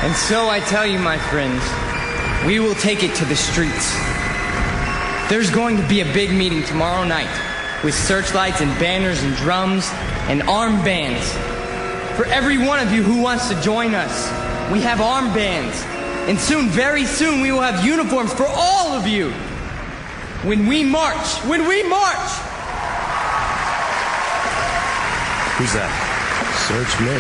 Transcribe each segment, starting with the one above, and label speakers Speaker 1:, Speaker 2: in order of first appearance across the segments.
Speaker 1: And so I tell you, my friends, we will take it to the streets. There's going to be a big meeting tomorrow night with searchlights and banners and drums and armbands. For every one of you who wants to join us, we have armbands. And soon, very soon, we will have uniforms for all of you. When we march!
Speaker 2: Who's that? Search me.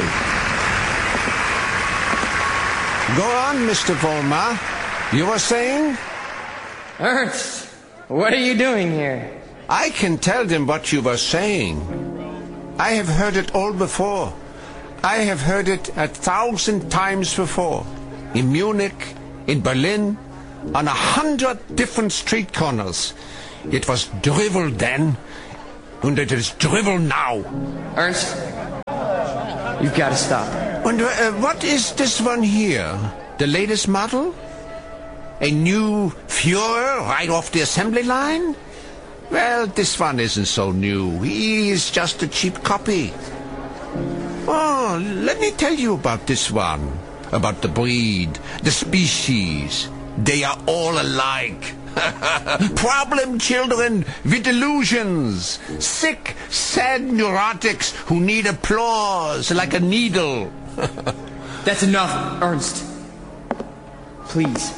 Speaker 3: Go on, Mr. Vollmer. You were saying?
Speaker 1: Ernst, what are you doing here?
Speaker 3: I can tell them what you were saying. I have heard it all before. I have heard it 1,000 times before. In Munich, in Berlin, on 100 different street corners. It was drivel then, and it is drivel now.
Speaker 1: Ernst, you've got to stop.
Speaker 3: And what is this one here? The latest model? A new Führer right off the assembly line? Well, this one isn't so new. He is just a cheap copy. Oh, let me tell you about this one. About the breed, the species. They are all alike. Problem children with illusions. Sick, sad neurotics who need applause like a needle.
Speaker 1: That's enough, Ernst. Please.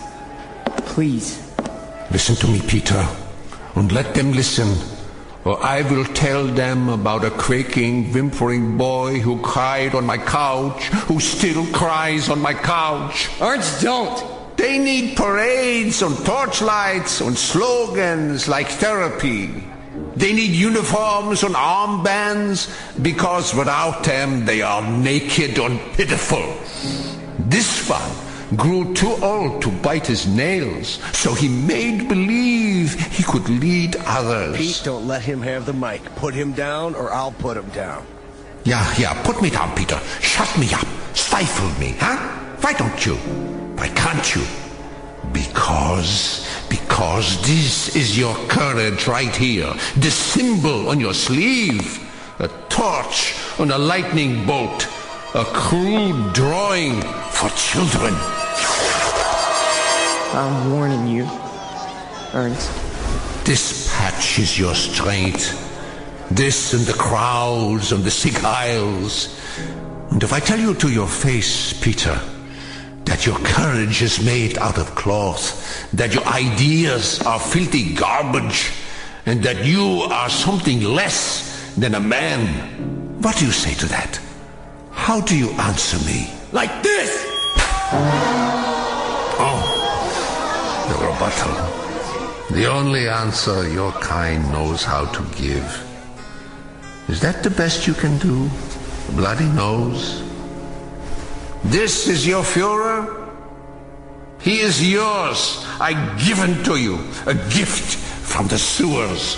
Speaker 3: Listen to me, Peter, and let them listen, or I will tell them about a quaking, whimpering boy who cried on my couch, who still cries on my couch.
Speaker 1: Ernst, don't!
Speaker 3: They need parades and torchlights and slogans like therapy. They need uniforms and armbands because without them they are naked and pitiful. This one grew too old to bite his nails, so he made believe he could lead others.
Speaker 2: Pete, don't let him have the mic. Put him down or I'll put him down.
Speaker 3: Yeah, put me down, Peter. Shut me up. Stifle me, huh? Why don't you? Why can't you? Because this is your courage right here. The symbol on your sleeve. A torch on a lightning bolt. A crude drawing for children.
Speaker 1: I'm warning you, Ernst.
Speaker 3: This patch is your strength. This and the crowds and the sick aisles. And if I tell you to your face, Peter, that your courage is made out of cloth, that your ideas are filthy garbage, and that you are something less than a man, what do you say to that? How do you answer me?
Speaker 1: Like this!
Speaker 3: Oh, the rebuttal. The only answer your kind knows how to give. Is that the best you can do? Bloody nose? This is your Führer? He is yours. I give him to you. A gift from the sewers.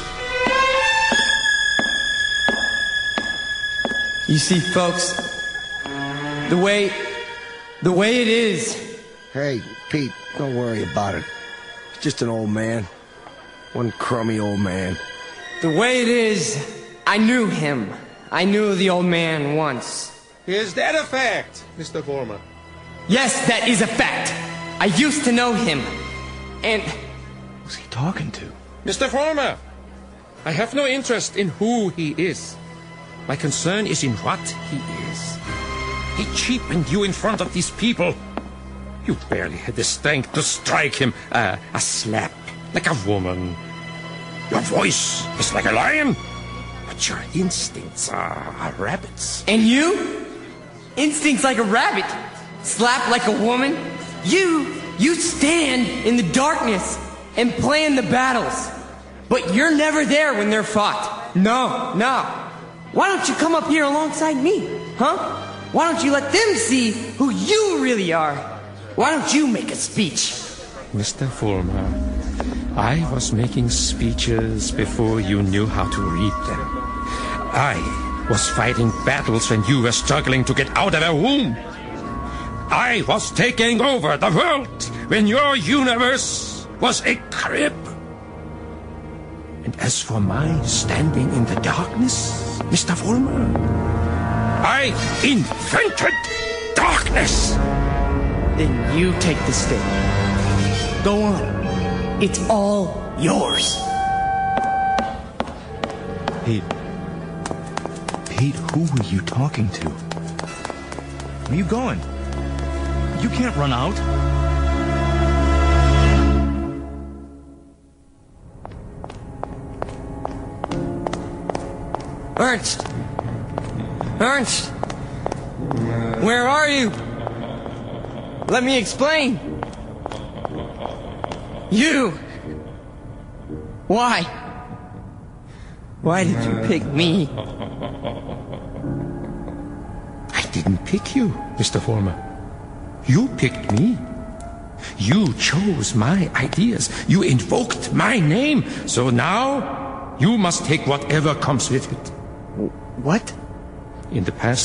Speaker 1: You see, folks, the way it is.
Speaker 2: Hey, Pete, don't worry about it. He's just an old man. One crummy old man.
Speaker 1: The way it is, I knew him. I knew the old man once.
Speaker 4: Is that a fact, Mr. Vollmer?
Speaker 1: Yes, that is a fact. I used to know him. And...
Speaker 2: Who's he talking to?
Speaker 4: Mr. Vollmer, I have no interest in who he is. My concern is in what he is. He cheapened you in front of these people. You barely had the strength to strike him a slap, like a woman. Your voice is like a lion, but your instincts are rabbits.
Speaker 1: And you? Instincts like a rabbit. Slap like a woman. You stand in the darkness and plan the battles. But you're never there when they're fought. No. Why don't you come up here alongside me, huh? Why don't you let them see who you really are? Why don't you make a speech?
Speaker 4: Mr. Vollmer, I was making speeches before you knew how to read them. I was fighting battles when you were struggling to get out of a womb. I was taking over the world when your universe was a crib. And as for my standing in the darkness, Mr. Vollmer, I invented darkness.
Speaker 1: Then you take the stick. Go on. It's all yours.
Speaker 5: Pete, who were you talking to? Where are you going? You can't run out.
Speaker 1: Ernst! Ernst! Where are you? Let me explain. You! Why? Why did you pick me?
Speaker 4: I didn't pick you, Mr. Vollmer. You picked me. You chose my ideas. You invoked my name. So now, you must take whatever comes with it.
Speaker 1: What?
Speaker 4: In the past,